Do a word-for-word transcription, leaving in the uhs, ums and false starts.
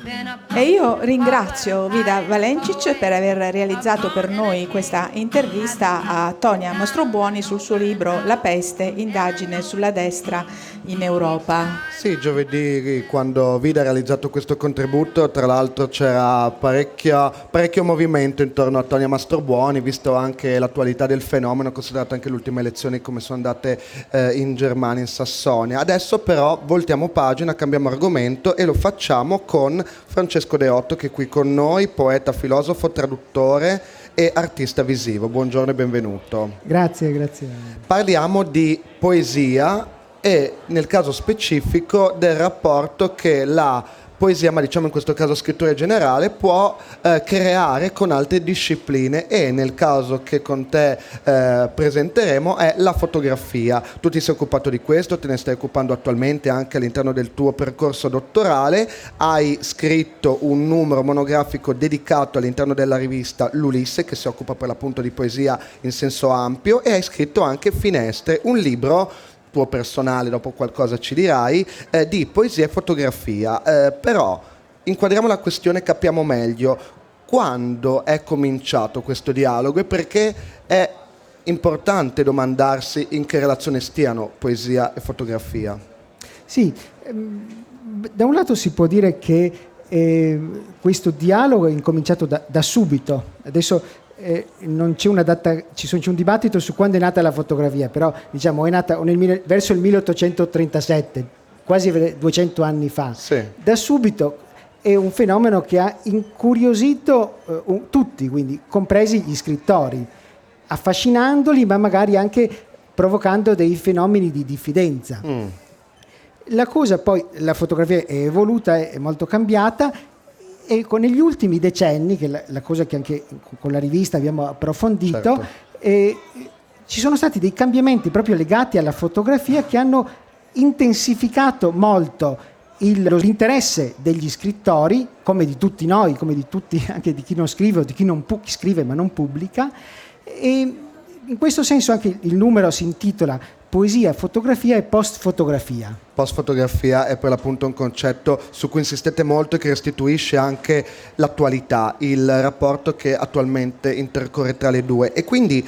E io ringrazio Vida Valencic per aver realizzato per noi questa intervista a Tonia Mastrobuoni sul suo libro La peste, indagine sulla destra in Europa. Sì, giovedì quando Vida ha realizzato questo contributo, tra l'altro c'era parecchio, parecchio movimento intorno a Tonia Mastrobuoni, visto anche l'attualità del fenomeno, considerate anche le ultime elezioni come sono andate eh, in Germania, in Sassonia. Adesso però voltiamo pagina, cambiamo argomento e lo facciamo con Francesco Deotto, che è qui con noi, poeta, filosofo, traduttore e artista visivo. Buongiorno e benvenuto. Grazie, grazie. Parliamo di poesia e nel caso specifico del rapporto che la poesia, ma diciamo in questo caso scrittura generale, può eh, creare con altre discipline, e nel caso che con te eh, presenteremo è la fotografia. Tu ti sei occupato di questo, te ne stai occupando attualmente anche all'interno del tuo percorso dottorale, hai scritto un numero monografico dedicato all'interno della rivista L'Ulisse, che si occupa per l'appunto di poesia in senso ampio, e hai scritto anche Finestre, un libro tuo personale, dopo qualcosa ci dirai, eh, di poesia e fotografia. Eh, però inquadriamo la questione, capiamo meglio quando è cominciato questo dialogo e perché è importante domandarsi in che relazione stiano poesia e fotografia. Sì, ehm, da un lato si può dire che eh, questo dialogo è incominciato da, da subito. Adesso Eh, non c'è una data, ci sono, c'è un dibattito su quando è nata la fotografia, però diciamo è nata nel, verso il milleottocentotrentasette, quasi duecento anni fa. Sì. Da subito è un fenomeno che ha incuriosito eh, un, tutti, quindi compresi gli scrittori, affascinandoli, ma magari anche provocando dei fenomeni di diffidenza. Mm. La cosa poi, la fotografia è evoluta, è molto cambiata. E con negli ultimi decenni, che è la, la cosa che anche con la rivista abbiamo approfondito, certo. eh, ci sono stati dei cambiamenti proprio legati alla fotografia che hanno intensificato molto il, l'interesse degli scrittori, come di tutti noi, come di tutti, anche di chi non scrive o di chi non pu- chi scrive ma non pubblica. E in questo senso anche il numero si intitola Poesia, fotografia e post-fotografia. Post-fotografia è per l'appunto un concetto su cui insistete molto e che restituisce anche l'attualità, il rapporto che attualmente intercorre tra le due. E quindi